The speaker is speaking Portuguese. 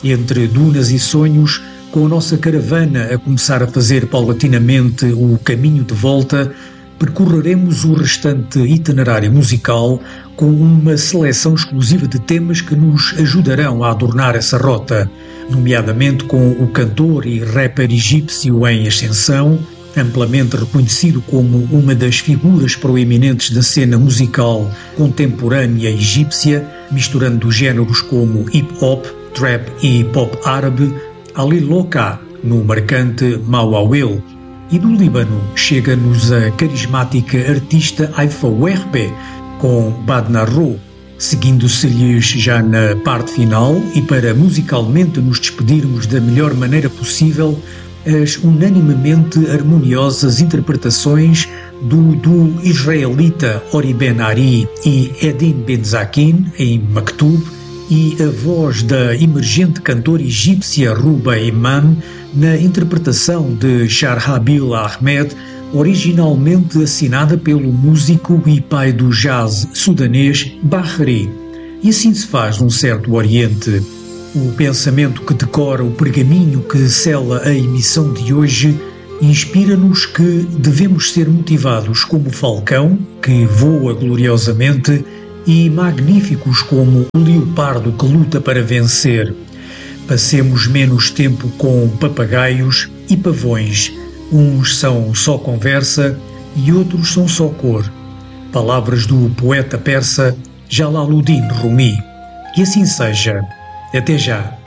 entre dunas e sonhos, com a nossa caravana a começar a fazer paulatinamente o caminho de volta, percorreremos o restante itinerário musical com uma seleção exclusiva de temas que nos ajudarão a adornar essa rota, nomeadamente com o cantor e rapper egípcio em ascensão, amplamente reconhecido como uma das figuras proeminentes da cena musical contemporânea egípcia, misturando géneros como hip-hop, trap e pop árabe, Ali Loka, no marcante Mawawil. E do Líbano chega-nos a carismática artista Haifa Werbe com Badnarro, seguindo-se-lhes já na parte final e para musicalmente nos despedirmos da melhor maneira possível, as unanimemente harmoniosas interpretações do israelita Ori Ben Ari e Edin Benzakin em Maktub e a voz da emergente cantora egípcia Ruba Imam na interpretação de Sharhabil Ahmed, originalmente assinada pelo músico e pai do jazz sudanês Bahri. E assim se faz num certo Oriente. O pensamento que decora o pergaminho que sela a emissão de hoje inspira-nos que devemos ser motivados como o falcão, que voa gloriosamente, e magníficos como o leopardo que luta para vencer. Passemos menos tempo com papagaios e pavões. Uns são só conversa e outros são só cor. Palavras do poeta persa Jalaluddin Rumi. E assim seja. Até já.